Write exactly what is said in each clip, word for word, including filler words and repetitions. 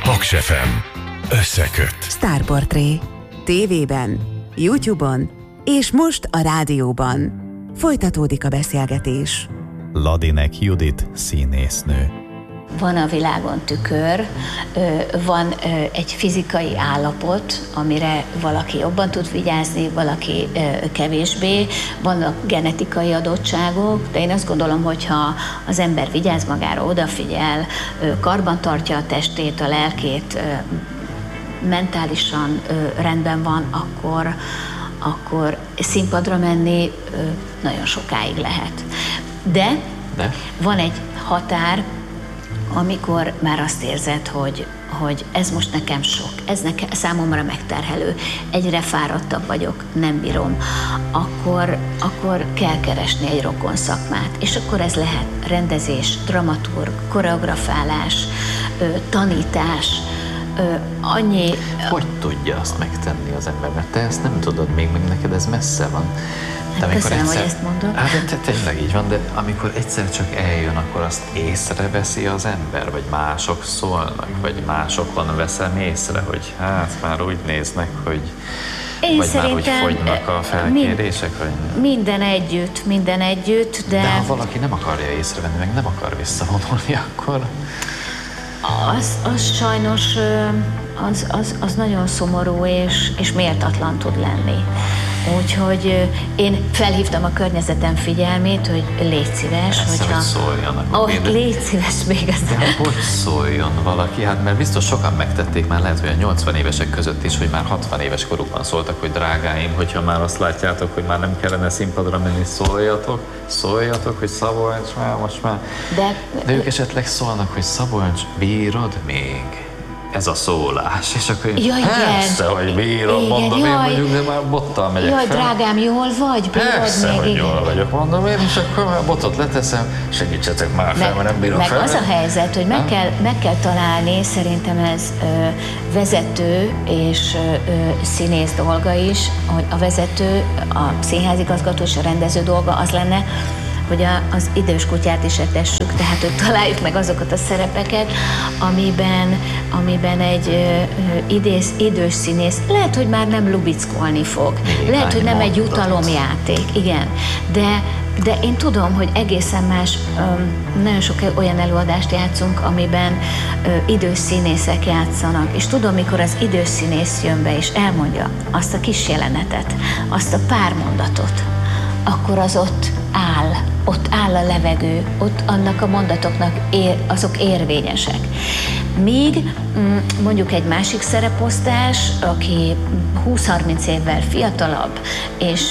Paks ef em. Összeköt. Sztárportré. tévében, YouTube-on és most a rádióban. Folytatódik a beszélgetés. Ladinek Judit színésznő. Van a világon tükör, van egy fizikai állapot, amire valaki jobban tud vigyázni, valaki kevésbé, vannak genetikai adottságok, de én azt gondolom, hogyha az ember vigyáz magára, odafigyel, karbantartja a testét, a lelkét, mentálisan rendben van, akkor, akkor színpadra menni nagyon sokáig lehet. De, de van egy határ, amikor már azt érzed, hogy, hogy ez most nekem sok, ez nekem, számomra megterhelő, egyre fáradtabb vagyok, nem bírom, akkor, akkor kell keresni egy rokon szakmát. És akkor ez lehet rendezés, dramaturg, koreografálás, tanítás, annyi... Hogy tudja azt megtenni az ember? Mert te ezt nem tudod még, meg neked ez messze van. De hát köszönöm, egyszer, hogy ezt mondod. Hát te, tényleg így van, de amikor egyszer csak eljön, akkor azt észreveszi az ember, vagy mások szólnak, vagy másokon veszem észre, hogy hát már úgy néznek, hogy Én vagy már úgy fogynak a felkérések? Mind, vagy... Minden együtt, minden együtt, de... De ha valaki nem akarja észrevenni, meg nem akar visszavonulni, akkor... Az, az sajnos az, az, az nagyon szomorú és, és méltatlan tud lenni. Úgyhogy én felhívtam a környezetem figyelmét, hogy légy szíves, Persze, hogyha... hogy szóljanak. Oh, légy szíves még ezt. De hogy szóljon valaki? Hát mert biztos sokan megtették már, lehet, hogy a nyolcvan évesek között is, hogy már hatvan éves korukban szóltak, hogy drágáim, hogyha már azt látjátok, hogy már nem kellene színpadra menni, szóljatok, szóljatok, hogy Szabolcs már, most már. De, De ők esetleg szólnak, hogy Szabolcs, bírod még? Ez a szólás, és akkor én jaj, persze, igen. hogy bírom, igen, mondom jaj. én mondjuk, de már bottal megyek Jaj, fel. drágám, jól vagy? Bírod persze, még? hogy igen. jól vagyok, mondom én, és akkor a botot leteszem, segítsetek már fel, meg, mert nem bírom meg fel. Meg az a helyzet, hogy meg kell, meg kell találni, szerintem ez ö, vezető és ö, színész dolga is, hogy a vezető, a színházigazgató és a rendező dolga az lenne, hogy a, az idős kutyát is etessük, tehát hogy találjuk meg azokat a szerepeket, amiben, amiben egy ö, idéz, idős színész lehet, hogy már nem lubickolni fog, néhány lehet, hogy nem egy jutalomjáték, igen, de, de én tudom, hogy egészen más, ö, nagyon sok olyan előadást játszunk, amiben ö, idős színészek játszanak, és tudom, mikor az idős színész jön be, és elmondja azt a kis jelenetet, azt a pár mondatot, akkor az ott áll, ott áll a levegő, ott annak a mondatoknak ér, azok érvényesek. Míg mondjuk egy másik szereposztás, aki húsz-harminc évvel fiatalabb, és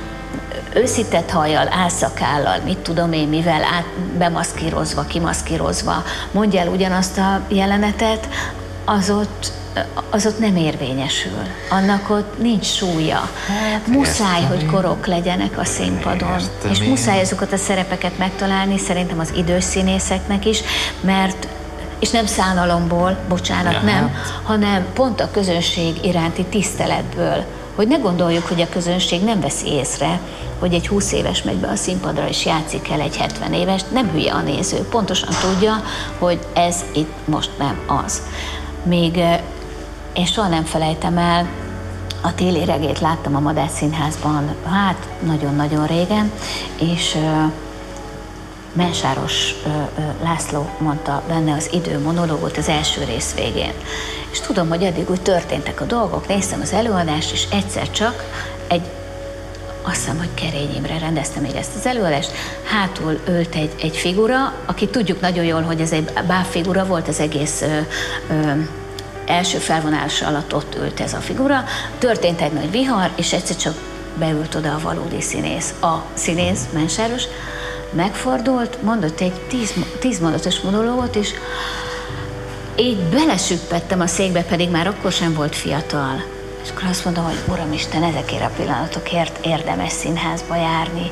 őszített hajjal, álszakállal, mit tudom én mivel, át, bemaszkírozva, kimaszkírozva mondja el ugyanazt a jelenetet, az ott az ott nem érvényesül. Annak ott nincs súlya. Hát, muszáj, értem, hogy korok legyenek a színpadon. Értem, és muszáj azokat a szerepeket megtalálni, szerintem az idős színészeknek is, mert, és nem szánalomból, bocsánat, ja, nem, hát. hanem pont a közönség iránti tiszteletből, hogy ne gondoljuk, hogy a közönség nem veszi észre, hogy egy húsz éves megy be a színpadra és játszik el egy hetven éves, nem hülye a néző, pontosan tudja, hogy ez itt most nem az. Még én soha nem felejtem el, a Téli regét láttam a Madách Színházban, hát nagyon-nagyon régen, és uh, Mensáros uh, uh, László mondta benne az idő monológot az első rész végén. És tudom, hogy addig úgy történtek a dolgok, néztem az előadást, és egyszer csak egy, azt hiszem, hogy Kerény Imre rendezte még ezt az előadást, hátul ült egy, egy figura, aki tudjuk nagyon jól, hogy ez egy bábfigura volt, az egész uh, uh, első felvonása alatt ott ült ez a figura, történt egy nagy vihar, és egyszer csak beült oda a valódi színész. A színész, Mensáros, megfordult, mondott egy tíz, tíz mondatos monológot, és így belesüppettem a székbe, pedig már akkor sem volt fiatal. És akkor azt mondom, hogy Uramisten, ezekért a pillanatokért érdemes színházba járni.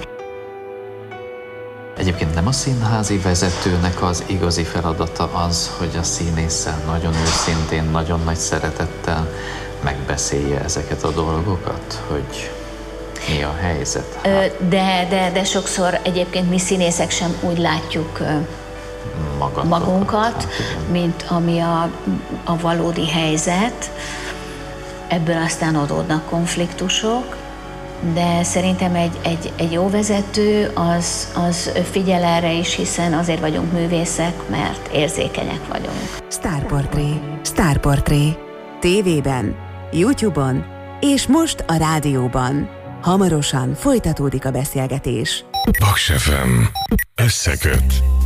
Egyébként nem a színházi vezetőnek az igazi feladata az, hogy a színésszel nagyon őszintén, nagyon nagy szeretettel megbeszélje ezeket a dolgokat, hogy mi a helyzet? Hát. De, de, de sokszor egyébként mi színészek sem úgy látjuk Magatok. magunkat, mint ami a, a valódi helyzet. Ebből aztán adódnak konfliktusok, de szerintem egy, egy, egy jó vezető az, az figyel erre is, hiszen azért vagyunk művészek, mert érzékenyek vagyunk. Sztárportré. Sztárportré. Tévében, YouTube-on és most a rádióban. Hamarosan folytatódik a beszélgetés. Paks ef em. Összeköt.